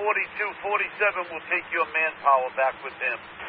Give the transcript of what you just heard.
42-47 will take your manpower back with him.